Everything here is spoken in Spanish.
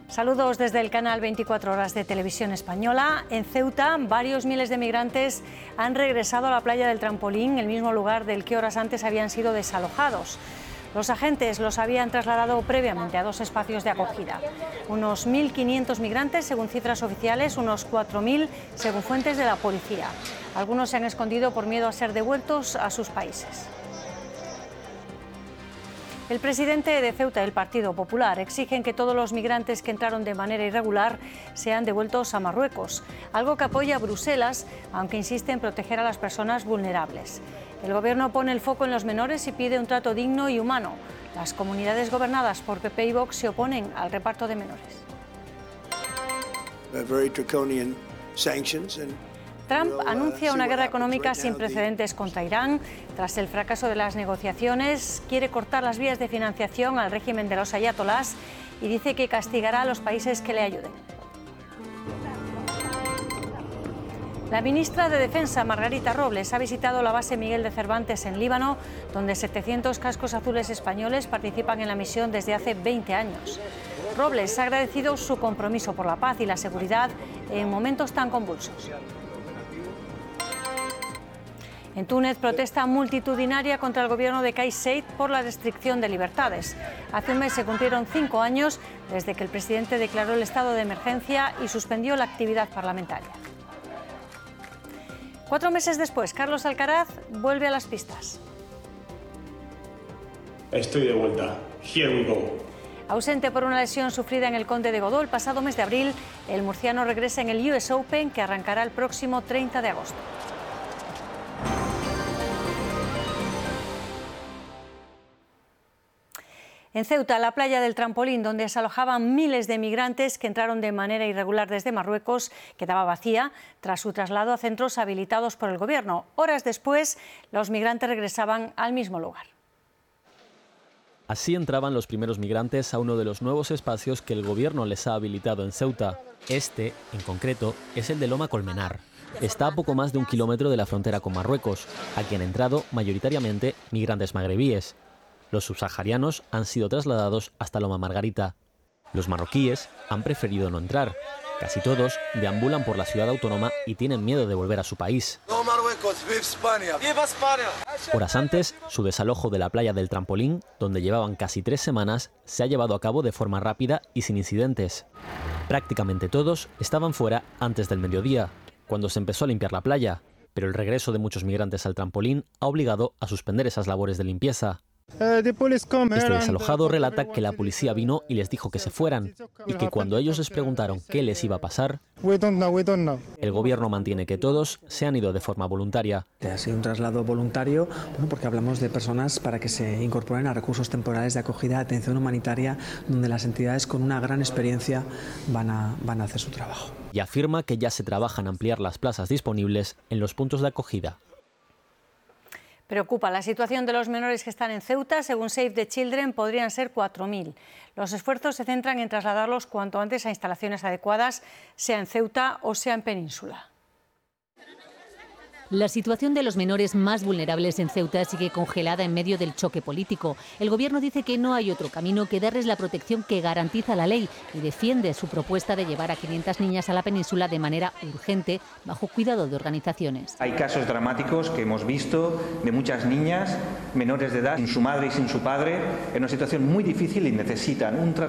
Saludos desde el canal 24 Horas de Televisión Española. En Ceuta, varios miles de migrantes han regresado a la playa del Trampolín, el mismo lugar del que horas antes habían sido desalojados. Los agentes los habían trasladado previamente a dos espacios de acogida. Unos 1.500 migrantes, según cifras oficiales, unos 4.000, según fuentes de la policía. Algunos se han escondido por miedo a ser devueltos a sus países. El presidente de Ceuta y el Partido Popular exigen que todos los migrantes que entraron de manera irregular sean devueltos a Marruecos, algo que apoya a Bruselas, aunque insiste en proteger a las personas vulnerables. El gobierno pone el foco en los menores y pide un trato digno y humano. Las comunidades gobernadas por PP y Vox se oponen al reparto de menores. Trump anuncia una guerra económica sin precedentes contra Irán. Tras el fracaso de las negociaciones, quiere cortar las vías de financiación al régimen de los ayatolás y dice que castigará a los países que le ayuden. La ministra de Defensa, Margarita Robles, ha visitado la base Miguel de Cervantes en Líbano, donde 700 cascos azules españoles participan en la misión desde hace 20 años. Robles ha agradecido su compromiso por la paz y la seguridad en momentos tan convulsos. En Túnez, protesta multitudinaria contra el gobierno de Kais Saied por la restricción de libertades. Hace un mes se cumplieron 5 años desde que el presidente declaró el estado de emergencia y suspendió la actividad parlamentaria. 4 meses después, Carlos Alcaraz vuelve a las pistas. Estoy de vuelta. Here we go. Ausente por una lesión sufrida en el Conde de Godó el pasado mes de abril, el murciano regresa en el US Open, que arrancará el próximo 30 de agosto. En Ceuta, la playa del Trampolín, donde se alojaban miles de migrantes que entraron de manera irregular desde Marruecos, quedaba vacía tras su traslado a centros habilitados por el gobierno. Horas después, los migrantes regresaban al mismo lugar. Así entraban los primeros migrantes a uno de los nuevos espacios que el gobierno les ha habilitado en Ceuta. Este, en concreto, es el de Loma Colmenar. Está a poco más de 1 kilómetro de la frontera con Marruecos. Aquí han entrado mayoritariamente migrantes magrebíes. Los subsaharianos han sido trasladados hasta Loma Margarita. Los marroquíes han preferido no entrar. Casi todos deambulan por la ciudad autónoma y tienen miedo de volver a su país. ¡No Marruecos! ¡Viva España! ¡Viva España! Horas antes, su desalojo de la playa del Trampolín, donde llevaban casi 3 semanas, se ha llevado a cabo de forma rápida y sin incidentes. Prácticamente todos estaban fuera antes del mediodía, cuando se empezó a limpiar la playa, pero el regreso de muchos migrantes al Trampolín ha obligado a suspender esas labores de limpieza. Este desalojado relata que la policía vino y les dijo que se fueran y que cuando ellos les preguntaron qué les iba a pasar, el gobierno mantiene que todos se han ido de forma voluntaria. Ha sido un traslado voluntario, porque hablamos de personas para que se incorporen a recursos temporales de acogida de atención humanitaria, donde las entidades con una gran experiencia van a hacer su trabajo. Y afirma que ya se trabaja en ampliar las plazas disponibles en los puntos de acogida. Preocupa la situación de los menores que están en Ceuta. Según Save the Children, podrían ser 4.000. Los esfuerzos se centran en trasladarlos cuanto antes a instalaciones adecuadas, sea en Ceuta o sea en Península. La situación de los menores más vulnerables en Ceuta sigue congelada en medio del choque político. El gobierno dice que no hay otro camino que darles la protección que garantiza la ley y defiende su propuesta de llevar a 500 niñas a la península de manera urgente, bajo cuidado de organizaciones. Hay casos dramáticos que hemos visto de muchas niñas menores de edad, sin su madre y sin su padre, en una situación muy difícil y necesitan un tratamiento